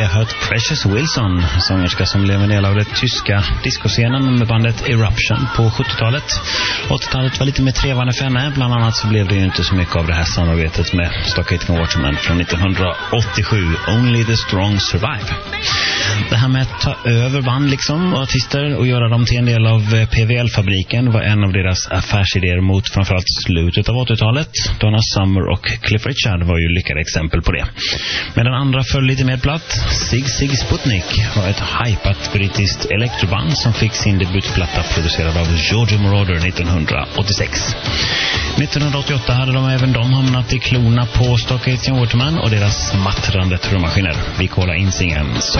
hört Precious Wilson, sångerska som blev en del av den tyska discoscenen med bandet Eruption på 70-talet. 80-talet var lite mer trevande för henne, bland annat så blev det ju inte så mycket av det här samarbetet med Stock Aitken Waterman från 1987, Only the Strong Survive. Det här med att ta över band liksom och artister och göra dem till en del av PVL-fabriken var en av deras affärsidéer mot framförallt slutet av 80-talet. Donna Summer och Cliff Richard var ju lyckade exempel på det. Men den andra föll lite mer platt. Sig Sputnik var ett hypat brittiskt elektroband som fick sin debutplatta producerad av Giorgio Moroder 1986. 1988 hade även de hamnat i klorna på Stock Aitken Waterman och deras smattrande trummaskiner. Vi kollar in singeln